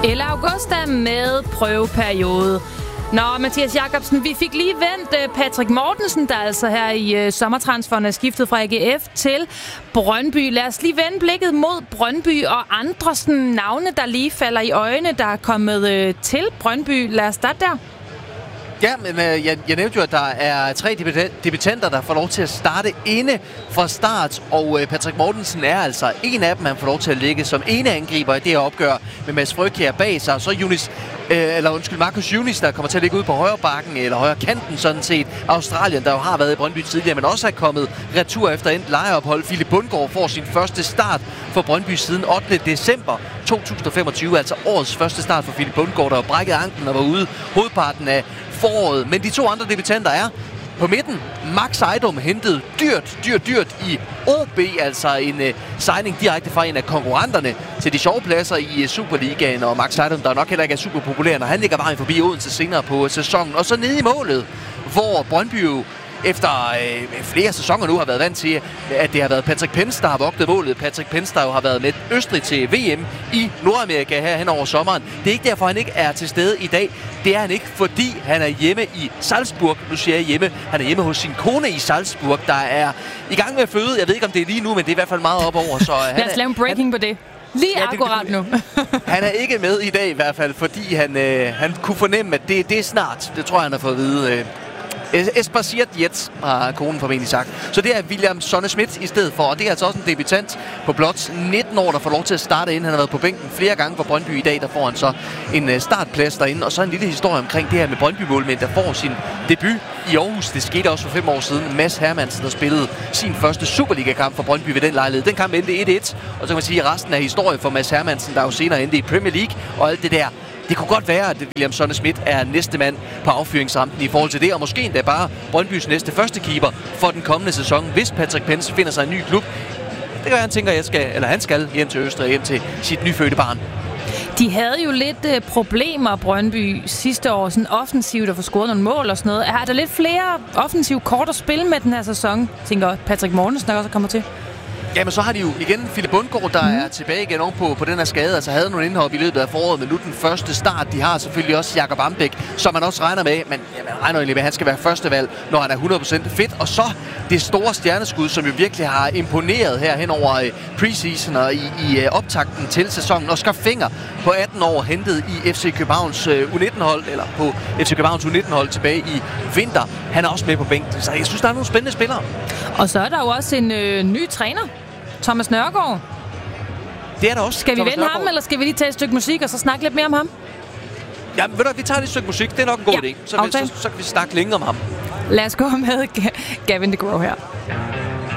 Eller Augusta med prøveperiode. Nå, Mathias Jacobsen, vi fik lige vendt Patrick Mortensen, der altså her i sommertransferen er skiftet fra AGF til Brøndby. Lad os lige vende blikket mod Brøndby og andre sådan, navne, der lige falder i øjne, der er kommet til Brøndby. Lad os starte der. Ja, men jeg nævnte jo, at der er 3 debutanter, der får lov til at starte inde fra start, og Patrick Mortensen er altså en af dem, han får lov til at ligge som ene angriber i det her opgør med Mads Frøkjær bag sig. Så Marcus Yunis, der kommer til at ligge ude på højre bakken, eller højre kanten sådan set. Australien, der jo har været i Brøndby tidligere, men også er kommet retur efter endt lejeophold. Philip Bundgaard får sin første start for Brøndby siden 8. december 2025, altså årets første start for Philip Bundgaard, der har brækket anklen og var ude hovedparten af foråret. Men de 2 andre debutanter er på midten. Max Ejdom hentet dyrt i OB, altså en signing direkte fra en af konkurrenterne til de sjove pladser i Superligaen. Og Max Ejdom, der nok heller ikke er super populær, når han ligger vejen forbi Odense senere på sæsonen. Og så nede i målet, hvor Brøndby efter flere sæsoner nu har været vant til, at det har været Patrick Pence, der har vogtet målet. Patrick Pence, der jo har været med Østrig til VM i Nordamerika her hen over sommeren. Det er ikke derfor, han ikke er til stede i dag. Det er han ikke, fordi han er hjemme i Salzburg. Nu siger jeg hjemme. Han er hjemme hos sin kone i Salzburg, der er i gang med at føde. Jeg ved ikke, om det er lige nu, men det er i hvert fald meget op over. Lad os lave en breaking på det. Lige akkurat nu. Han er ikke med i dag i hvert fald, fordi han kunne fornemme, at det er snart. Det tror jeg, han har fået at vide. Esparciet Jets har konen formentlig sagt. Så det er William Sonne Schmidt i stedet for. Og det er altså også en debutant på blot 19 år, der får lov til at starte ind. Han har været på bænken flere gange for Brøndby i dag. Der får han så en startplads derinde. Og så en lille historie omkring det her med Brøndby-målmænd, der får sin debut i Aarhus. Det skete også for 5 år siden. Mads Hermansen, der spillede sin første Superliga-kamp for Brøndby ved den lejlighed. Den kamp endte 1-1. Og så kan man sige, at resten af historie for Mads Hermansen, der jo senere endte i Premier League og alt det der. Det kunne godt være, at William Sonne Schmidt er næste mand på affyringsrampen i forhold til det, og måske endda bare Brøndbys næste første keeper for den kommende sæson, hvis Patrick Pence finder sig en ny klub. Det kan være, han tænker, han skal hjem til Østrig, hjem til sit nyfødte barn. De havde jo lidt problemer, Brøndby, sidste år, sådan offensivt at få scoret nogle mål og sådan noget. Er der lidt flere offensive kort at spille med den her sæson, tænker Patrick Mortensen, der også kommer til? Jamen, så har de jo igen Philip Bundgaard, der er tilbage igen på den her skade. Altså havde nogle indhop i løbet af foråret, men nu den første start. De har selvfølgelig også Jakob Ambæk, som man også regner med. Men man regner egentlig med, at han skal være førstevalg, når han er 100% fit. Og så det store stjerneskud, som jo virkelig har imponeret her hen over preseason og i optakten til sæsonen. Oscar Fenger på 18 år, hentet i FC Københavns U19-hold, eller på FC Københavns U19-hold tilbage i vinter. Han er også med på bænken, så jeg synes, der er nogle spændende spillere. Og så er der jo også en ny træner. Thomas Nørgaard. Det er der også. Skal vi vende ham, eller skal vi lige tage et stykke musik, og så snakke lidt mere om ham? Ja, men ved du, vi tager et stykke musik. Det er nok en god idé. Så kan vi snakke længere om ham. Lad os gå med Gavin DeGraw her.